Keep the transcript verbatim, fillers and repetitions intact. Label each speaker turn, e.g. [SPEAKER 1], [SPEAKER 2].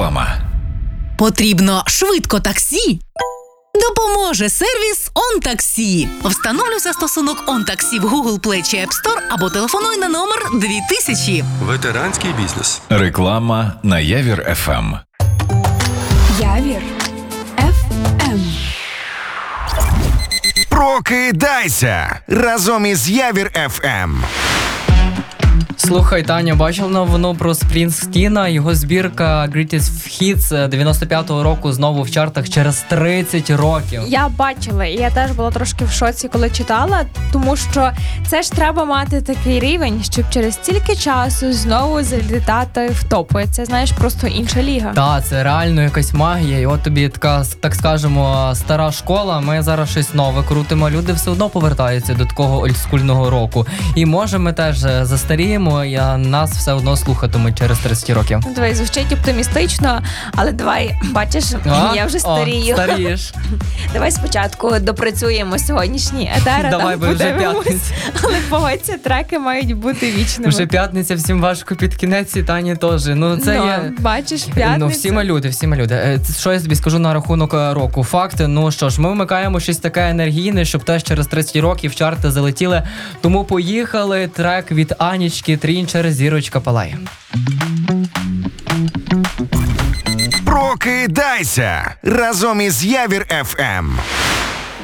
[SPEAKER 1] Реклама.
[SPEAKER 2] Потрібно швидко таксі? Допоможе сервіс «ОнТаксі». Встановлюй застосунок «ОнТаксі» в Google Play чи App Store або телефонуй на номер дві тисячі.
[SPEAKER 3] Ветеранський бізнес.
[SPEAKER 1] Реклама на Явір еф ем.
[SPEAKER 4] Явір еф ем.
[SPEAKER 5] Прокидайся разом із Явір еф ем.
[SPEAKER 6] Слухай, Таня, бачив новину про Спрінгстіна? Його збірка Greatest Hits дев'яносто п'ятого року знову в чартах через тридцять років.
[SPEAKER 7] Я бачила, і я теж була трошки в шоці, коли читала, тому що це ж треба мати такий рівень, щоб через стільки часу знову залітати в топи. Це, знаєш, просто інша ліга.
[SPEAKER 6] Так, це реально якась магія, і от тобі така, так скажемо, стара школа, ми зараз щось нове крутимо, люди все одно повертаються до такого ольдскульного року. І може ми теж застаріємо, і нас все одно слухатимуть через тридцять років.
[SPEAKER 7] Давай, звучить оптимістично, але давай, бачиш,
[SPEAKER 6] А?
[SPEAKER 7] я вже старію.
[SPEAKER 6] О, старієш.
[SPEAKER 7] Давай спочатку допрацюємо сьогоднішній етер, а
[SPEAKER 6] Давай,
[SPEAKER 7] там
[SPEAKER 6] бо вже
[SPEAKER 7] подивимось.
[SPEAKER 6] п'ятниця.
[SPEAKER 7] Але погодься, треки мають бути вічними.
[SPEAKER 6] Вже п'ятниця, всім важко під кінець, і Тані теж. Ну, це
[SPEAKER 7] ну,
[SPEAKER 6] є...
[SPEAKER 7] бачиш, п'ятниця.
[SPEAKER 6] Ну, всі ми люди, всі ми люди. Е, Що я тобі скажу на рахунок е, року? Факти, ну що ж, ми вмикаємо щось таке енергійне, щоб теж через тридцять років чарти залетіли. Тому поїхали, трек від Анічки Трінчер «Зірочка палає».
[SPEAKER 5] Прокидайся разом із Явір еф ем.